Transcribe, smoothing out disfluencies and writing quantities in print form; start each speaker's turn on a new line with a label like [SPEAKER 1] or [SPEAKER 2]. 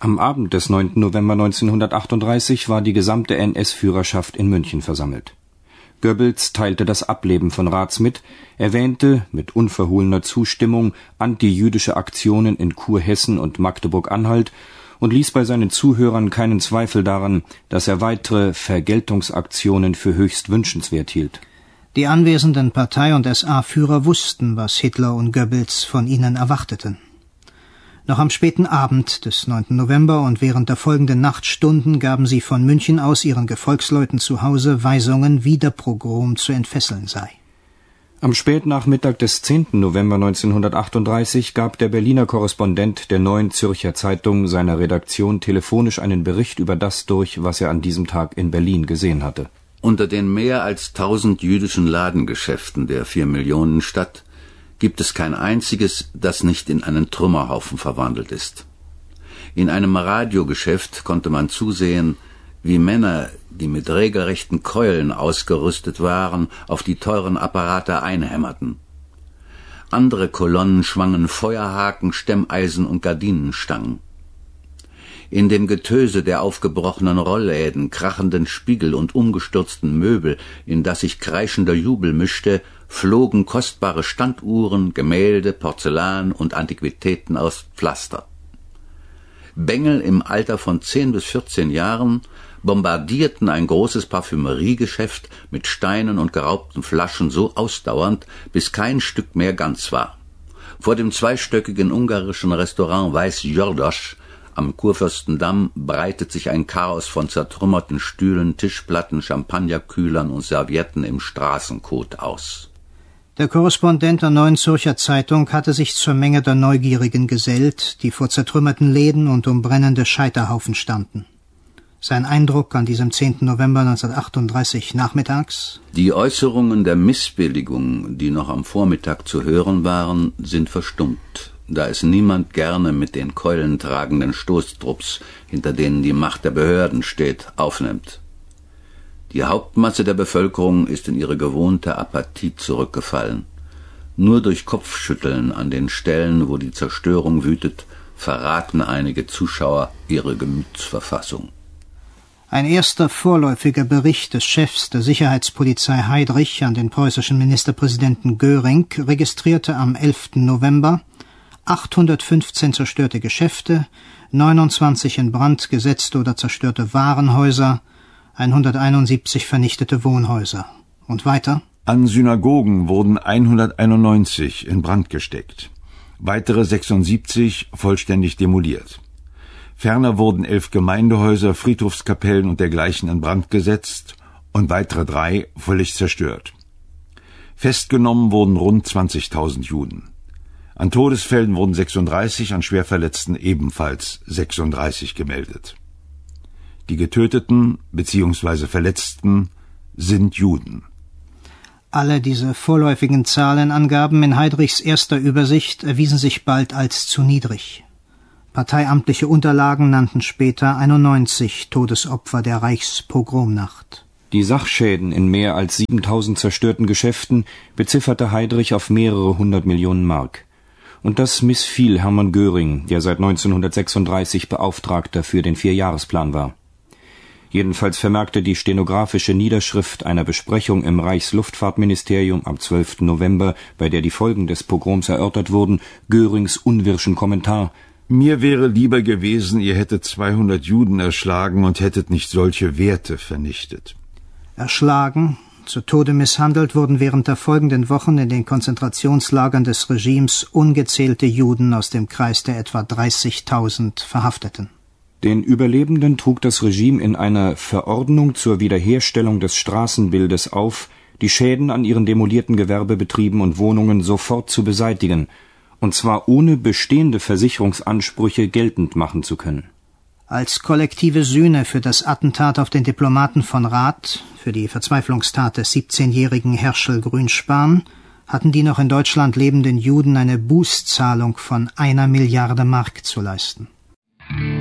[SPEAKER 1] Am Abend des 9. November 1938 war die gesamte NS-Führerschaft in München versammelt. Goebbels teilte das Ableben von Raths mit, erwähnte mit unverhohlener Zustimmung antijüdische Aktionen in Kurhessen und Magdeburg-Anhalt und ließ bei seinen Zuhörern keinen Zweifel daran, dass er weitere Vergeltungsaktionen für höchst wünschenswert hielt.
[SPEAKER 2] Die anwesenden Partei- und SA-Führer wussten, was Hitler und Goebbels von ihnen erwarteten. Noch am späten Abend des 9. November und während der folgenden Nachtstunden gaben sie von München aus ihren Gefolgsleuten zu Hause Weisungen, wie der Pogrom zu entfesseln sei.
[SPEAKER 1] Am Spätnachmittag des 10. November 1938 gab der Berliner Korrespondent der Neuen Zürcher Zeitung seiner Redaktion telefonisch einen Bericht über das durch, was er an diesem Tag in Berlin gesehen hatte.
[SPEAKER 3] Unter den mehr als 1000 jüdischen Ladengeschäften der 4-Millionen-Stadt gibt es kein einziges, das nicht in einen Trümmerhaufen verwandelt ist. In einem Radiogeschäft konnte man zusehen, wie Männer, die mit regelrechten Keulen ausgerüstet waren, auf die teuren Apparate einhämmerten. Andere Kolonnen schwangen Feuerhaken, Stemmeisen und Gardinenstangen. In dem Getöse der aufgebrochenen Rollläden, krachenden Spiegel und umgestürzten Möbel, in das sich kreischender Jubel mischte, flogen kostbare Standuhren, Gemälde, Porzellan und Antiquitäten aus Pflaster. Bengel im Alter von 10 bis 14 Jahren bombardierten ein großes Parfümeriegeschäft mit Steinen und geraubten Flaschen so ausdauernd, bis kein Stück mehr ganz war. Vor dem zweistöckigen ungarischen Restaurant Weiß Jordos am Kurfürstendamm breitet sich ein Chaos von zertrümmerten Stühlen, Tischplatten, Champagnerkühlern und Servietten im Straßenkot aus.
[SPEAKER 2] Der Korrespondent der Neuen Zürcher Zeitung hatte sich zur Menge der Neugierigen gesellt, die vor zertrümmerten Läden und um brennende Scheiterhaufen standen. Sein Eindruck an diesem 10. November 1938 nachmittags?
[SPEAKER 3] Die Äußerungen der Missbilligung, die noch am Vormittag zu hören waren, sind verstummt, da es niemand gerne mit den keulentragenden Stoßtrupps, hinter denen die Macht der Behörden steht, aufnimmt. Die Hauptmasse der Bevölkerung ist in ihre gewohnte Apathie zurückgefallen. Nur durch Kopfschütteln an den Stellen, wo die Zerstörung wütet, verraten einige Zuschauer ihre Gemütsverfassung.
[SPEAKER 2] Ein erster vorläufiger Bericht des Chefs der Sicherheitspolizei Heydrich an den preußischen Ministerpräsidenten Göring registrierte am 11. November 815 zerstörte Geschäfte, 29 in Brand gesetzte oder zerstörte Warenhäuser, 171 vernichtete Wohnhäuser. Und weiter?
[SPEAKER 4] An Synagogen wurden 191 in Brand gesteckt, weitere 76 vollständig demoliert. Ferner wurden 11 Gemeindehäuser, Friedhofskapellen und dergleichen in Brand gesetzt und weitere 3 völlig zerstört. Festgenommen wurden rund 20.000 Juden. An Todesfällen wurden 36, an Schwerverletzten ebenfalls 36 gemeldet. Die Getöteten bzw. Verletzten sind Juden.
[SPEAKER 2] Alle diese vorläufigen Zahlenangaben in Heydrichs erster Übersicht erwiesen sich bald als zu niedrig. Parteiamtliche Unterlagen nannten später 91 Todesopfer der Reichspogromnacht.
[SPEAKER 1] Die Sachschäden in mehr als 7.000 zerstörten Geschäften bezifferte Heydrich auf mehrere 100 Millionen Mark. Und das missfiel Hermann Göring, der seit 1936 Beauftragter für den Vierjahresplan war. Jedenfalls vermerkte die stenografische Niederschrift einer Besprechung im Reichsluftfahrtministerium am 12. November, bei der die Folgen des Pogroms erörtert wurden, Görings unwirschen Kommentar:
[SPEAKER 4] Mir wäre lieber gewesen, ihr hättet 200 Juden erschlagen und hättet nicht solche Werte vernichtet.
[SPEAKER 2] Erschlagen, zu Tode misshandelt wurden während der folgenden Wochen in den Konzentrationslagern des Regimes ungezählte Juden aus dem Kreis der etwa 30.000 Verhafteten.
[SPEAKER 1] Den Überlebenden trug das Regime in einer Verordnung zur Wiederherstellung des Straßenbildes auf, die Schäden an ihren demolierten Gewerbebetrieben und Wohnungen sofort zu beseitigen, und zwar ohne bestehende Versicherungsansprüche geltend machen zu können.
[SPEAKER 2] Als kollektive Sühne für das Attentat auf den Diplomaten von Rath, für die Verzweiflungstat des 17-jährigen Herschel Grünspan, hatten die noch in Deutschland lebenden Juden eine Bußzahlung von 1 Milliarde Mark zu leisten.